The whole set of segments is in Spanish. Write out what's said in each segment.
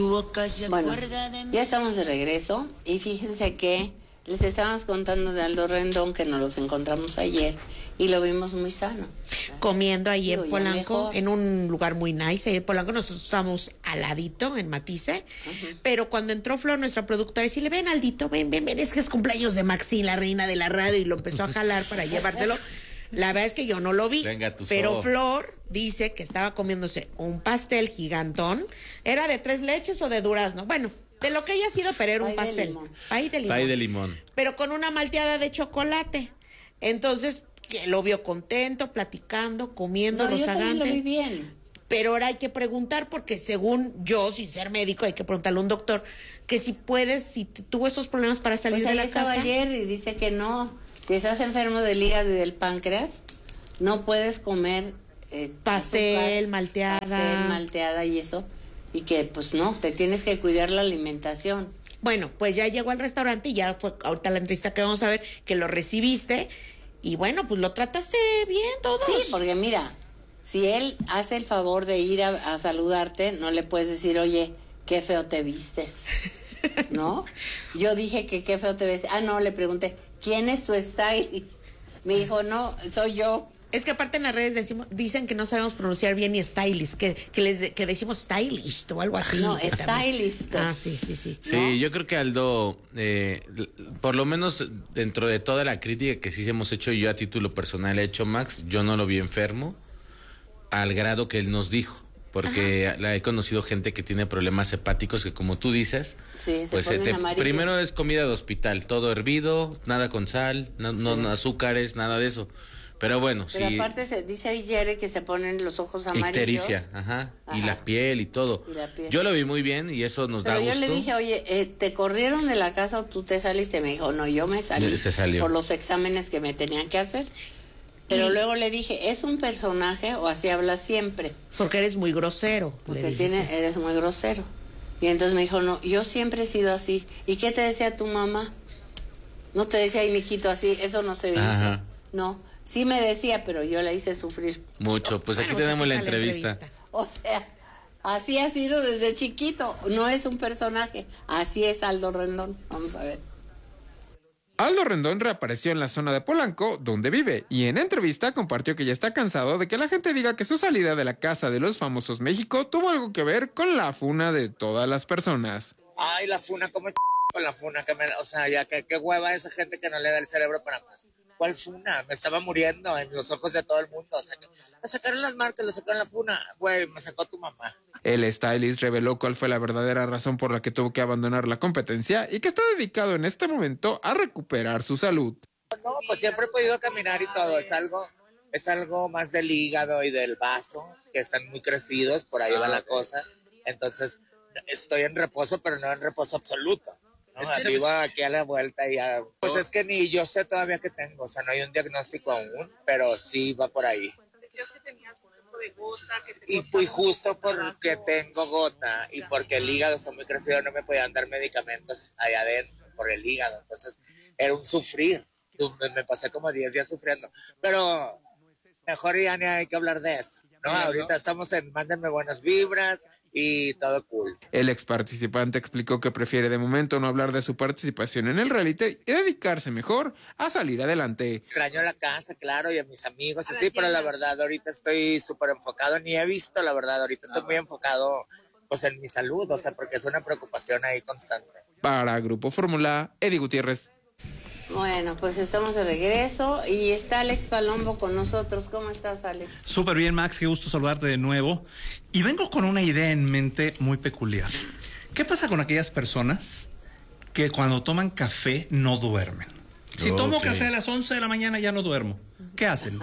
Bueno, ya estamos de regreso y fíjense que les estábamos contando de Aldo Rendón, que nos los encontramos ayer y lo vimos muy sano. Comiendo ahí Digo, en ya Polanco, mejor. en un lugar muy nice. Ahí en Polanco nosotros estábamos al ladito, en Matisse. Pero cuando entró Flor, nuestra productora, decirle, ven Aldito, ven, es que es cumpleaños de Maxi, la reina de la radio, y lo empezó a jalar para llevárselo. La verdad es que yo no lo vi. Venga, tú pero solo. Flor dice que estaba comiéndose un pastel gigantón. ¿Era de 3 leches o de durazno? Bueno, de lo que haya sido, pero era un Pay de pastel. limón. Pay de limón. Pay de limón. Pero con una malteada de chocolate. Entonces, que lo vio contento, platicando, comiendo, No, yo también rozagante. lo vi bien. Pero ahora hay que preguntar, porque según yo, sin ser médico, hay que preguntarle a un doctor que si puedes, si tuvo esos problemas para salir Pues de ahí la estaba casa. ayer y dice que no. Si estás enfermo del hígado y del páncreas, no puedes comer Pastel, azúcar, malteada. pastel, malteada y eso. Y que pues no, te tienes que cuidar la alimentación. Bueno, pues ya llegó al restaurante y ya fue ahorita la entrevista que vamos a ver, que lo recibiste. Y bueno, pues lo trataste bien todos. Sí, porque mira, si él hace el favor de ir a saludarte, no le puedes decir, oye, qué feo te vistes, ¿no? Yo dije que qué feo te ves. Ah, no, le pregunté, ¿quién es tu stylist? Me dijo, no, soy yo. Es que aparte en las redes dicen que no sabemos pronunciar bien ni stylist, que decimos stylist o algo así. No, que también. stylist. Ah, sí. Sí, ¿No? yo creo que Aldo, por lo menos dentro de toda la crítica que sí hemos hecho, yo a título personal he hecho, Max, yo no lo vi enfermo, al grado que él nos dijo, porque la he conocido gente que tiene problemas hepáticos que, como tú dices, Sí, se pues ponen amarillos. primero es comida de hospital, todo hervido, nada con sal, no azúcares, nada de eso. Pero bueno, Pero sí. aparte dice ahí Jerry que se ponen los ojos amarillos. Ictericia, ajá, y Ajá. la piel y todo. Y la piel. Yo lo vi muy bien y eso nos Pero da yo gusto. le dije, oye, ¿te corrieron de la casa o tú te saliste? Me dijo, no, yo me salí. Se salió. Por los exámenes que me tenían que hacer. Pero luego le dije, ¿es un personaje o así hablas siempre? Porque eres muy grosero. le Porque dijiste. eres muy grosero. Y entonces me dijo, no, yo siempre he sido así. ¿Y qué te decía tu mamá? No te decía, ay, mijito, así, eso no se dice. Ajá. No, sí me decía, pero yo la hice sufrir. Mucho, pues aquí Bueno, tenemos la está entrevista. O sea, así ha sido desde chiquito. No es un personaje. Así es Aldo Rendón. Vamos a ver. Aldo Rendón reapareció en la zona de Polanco, donde vive, y en entrevista compartió que ya está cansado de que la gente diga que su salida de la Casa de los Famosos México tuvo algo que ver con la funa de todas las personas. Ay, la funa, como con la funa, o sea, ya que qué hueva esa gente que no le da el cerebro para más. ¿Cuál funa? Me estaba muriendo en los ojos de todo el mundo. O sea, me sacaron las marcas, le sacaron la funa. Güey, me sacó tu mamá. El stylist reveló cuál fue la verdadera razón por la que tuvo que abandonar la competencia y que está dedicado en este momento a recuperar su salud. No, pues siempre he podido caminar y todo. Es algo más del hígado y del vaso, que están muy crecidos, por ahí va la cosa. Entonces, estoy en reposo, pero no en reposo absoluto. ¿No? Vivo aquí a la vuelta y ya. Pues es que ni yo sé todavía qué tengo, o sea, no hay un diagnóstico aún, pero sí va por ahí. Decías que tenías un tipo de gota, que te Y fui justo porque tengo gota y porque el hígado está muy crecido, no me podían dar medicamentos allá adentro por el hígado, entonces era un sufrir. Me pasé como 10 días sufriendo, pero mejor ya ni hay que hablar de eso, ¿no? Ahorita estamos en mándenme buenas vibras y todo cool. El ex participante explicó que prefiere de momento no hablar de su participación en el reality y dedicarse mejor a salir adelante. Extraño a la casa, claro, y a mis amigos, y sí, pero la verdad ahorita estoy súper enfocado, ni he visto, la verdad, ahorita estoy muy enfocado pues en mi salud, o sea, porque es una preocupación ahí constante. Para Grupo Fórmula, Eddie Gutiérrez. Bueno, pues estamos de regreso y está Alex Palombo con nosotros. ¿Cómo estás, Alex? Súper bien, Max, qué gusto saludarte de nuevo. Y vengo con una idea en mente muy peculiar. ¿Qué pasa con aquellas personas que cuando toman café no duermen? Si tomo café a las 11 de la mañana ya no duermo. ¿Qué hacen?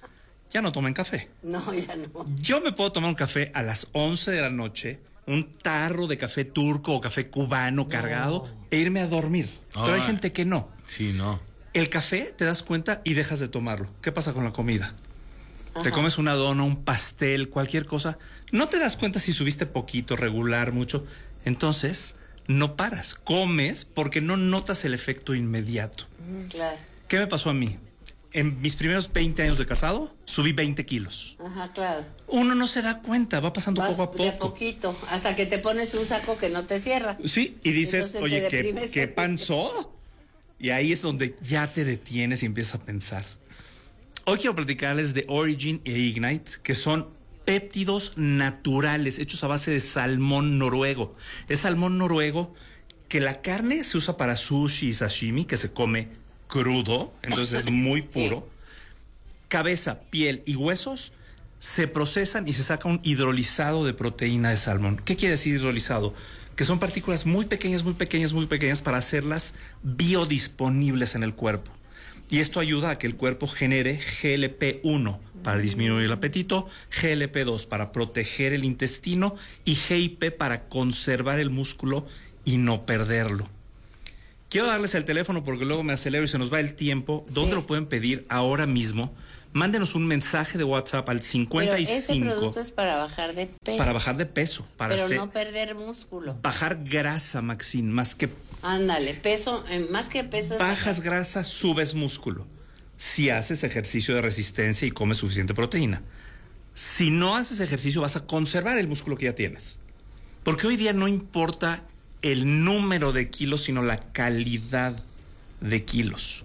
Ya no tomen café. No, ya no. Yo me puedo tomar un café a las 11 de la noche, un tarro de café turco o café cubano cargado e irme a dormir. Pero hay gente que no. Sí, no. El café te das cuenta y dejas de tomarlo. ¿Qué pasa con la comida? Ajá. Te comes una dona, un pastel, cualquier cosa. No te das cuenta si subiste poquito, regular, mucho. Entonces, no paras. Comes porque no notas el efecto inmediato. Claro. ¿Qué me pasó a mí? en mis primeros 20 años de casado, subí 20 kilos. Ajá, claro. Uno no se da cuenta, va pasando poco a poco. De poquito, hasta que te pones un saco que no te cierra. Sí, y dices, Entonces oye, te deprimes. ¿qué panzó? Y ahí es donde ya te detienes y empiezas a pensar. Hoy quiero platicarles de Origin e Ignite, que son péptidos naturales hechos a base de salmón noruego. Es salmón noruego que la carne se usa para sushi y sashimi, que se come crudo, entonces es muy puro. Cabeza, piel y huesos se procesan y se saca un hidrolizado de proteína de salmón. ¿Qué quiere decir hidrolizado? Que son partículas muy pequeñas, muy pequeñas, muy pequeñas para hacerlas biodisponibles en el cuerpo. Y esto ayuda a que el cuerpo genere GLP-1 para disminuir el apetito, GLP-2 para proteger el intestino y GIP para conservar el músculo y no perderlo. Quiero darles el teléfono porque luego me acelero y se nos va el tiempo. ¿Dónde lo pueden pedir ahora mismo? Mándenos un mensaje de WhatsApp al 55. Pero ese producto es para bajar de peso. Para bajar de peso. Pero no perder músculo. Bajar grasa, Maxine, más que... Ándale, peso, más que peso. Bajas grasa, subes músculo. Si haces ejercicio de resistencia y comes suficiente proteína. Si no haces ejercicio, vas a conservar el músculo que ya tienes. Porque hoy día no importa el número de kilos, sino la calidad de kilos.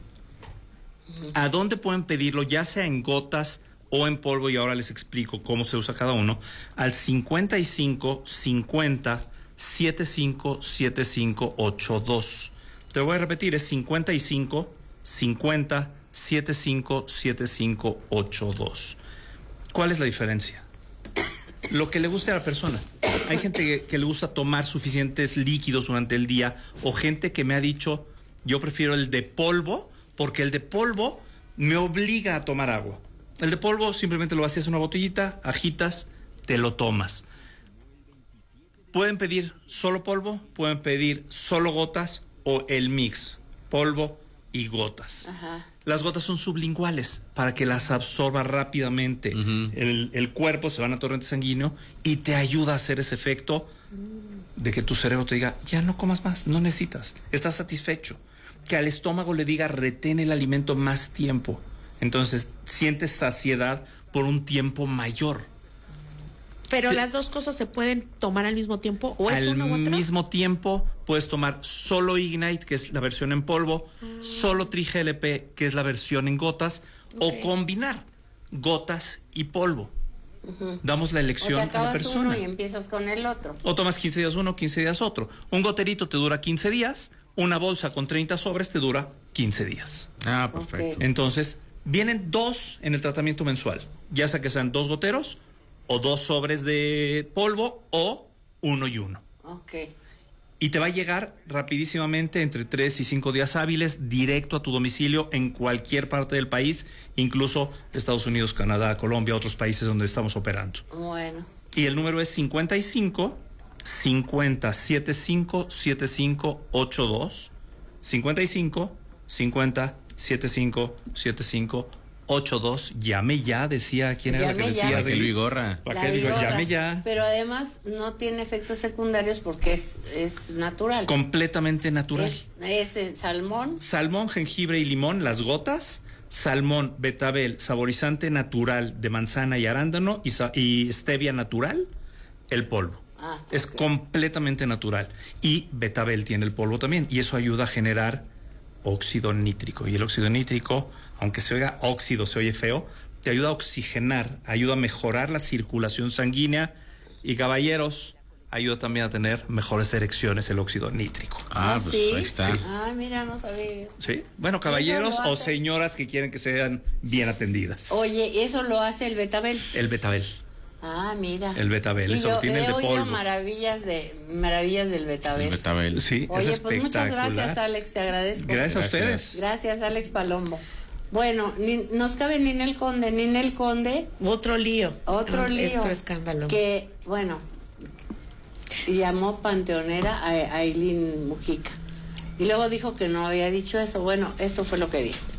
¿A dónde pueden pedirlo? Ya sea en gotas o en polvo, y ahora les explico cómo se usa cada uno. Al 55 50 75 75 82. Te lo voy a repetir, es 55 50 75 75 82. ¿Cuál es la diferencia? Lo que le guste a la persona. Hay gente que le gusta tomar suficientes líquidos durante el día, o gente que me ha dicho, yo prefiero el de polvo, porque el de polvo me obliga a tomar agua. El de polvo simplemente lo vacías en una botellita, agitas, te lo tomas. Pueden pedir solo polvo, pueden pedir solo gotas o el mix, polvo y gotas. Ajá. Las gotas son sublinguales para que las absorba rápidamente. El cuerpo se va a torrente sanguíneo y te ayuda a hacer ese efecto de que tu cerebro te diga, ya no comas más, no necesitas, estás satisfecho. Que al estómago le diga, retén el alimento más tiempo. Entonces sientes saciedad por un tiempo mayor. Pero las dos cosas se pueden tomar al mismo tiempo, o es una u Al otra. mismo tiempo puedes tomar solo Ignite, que es la versión en polvo, solo TriGLP, que es la versión en gotas, o combinar gotas y polvo. Damos la O te elección a la acabas persona. uno y empiezas con el otro. O tomas 15 días uno, 15 días otro. Un goterito te dura 15 días, una bolsa con 30 sobres te dura 15 días. Ah, perfecto. Ok. Entonces, vienen dos en el tratamiento mensual, ya sea que sean 2 goteros, o 2 sobres de polvo, o 1 y 1. Ok. Y te va a llegar rapidísimamente, entre 3 y 5 días hábiles, directo a tu domicilio en cualquier parte del país, incluso Estados Unidos, Canadá, Colombia, otros países donde estamos operando. Bueno. Y el número es 55 50 75 75 82. 55 50 75 75 82. Llame ya, decía. ¿Quién era la que Llame ya. decía? Raquel Vigorra. Raquel dijo, vigorra. llame ya. Pero además no tiene efectos secundarios porque es natural. Completamente natural. Es salmón. Salmón, jengibre y limón, las gotas. Salmón, betabel, saborizante natural de manzana y arándano, y stevia natural, el polvo. Ah, es ok. completamente natural. Y betabel tiene el polvo también, y eso ayuda a generar óxido nítrico. Y el óxido nítrico, aunque se oiga óxido, se oye feo, te ayuda a oxigenar, ayuda a mejorar la circulación sanguínea, y caballeros, ayuda también a tener mejores erecciones el óxido nítrico. Ah, pues ¿sí? ahí está. Sí. Ah, mira, no sabía eso. ¿Sí? Bueno, caballeros Eso lo o hace. señoras que quieren que sean bien atendidas. Oye, eso lo hace el betabel. El betabel. Ah, mira. El betabel, eso yo lo tiene el he de oído polvo. maravillas del betabel. El betabel. Sí, Oye, es pues muchas espectacular. gracias, Alex, te agradezco. Gracias a Gracias. ustedes. Gracias, Alex Palombo. Bueno, nos cabe Ninel Conde, Otro lío. otro lío. Otro escándalo. Que, bueno, llamó panteonera a Aileen Mujica. Y luego dijo que no había dicho eso. Bueno, esto fue lo que dijo.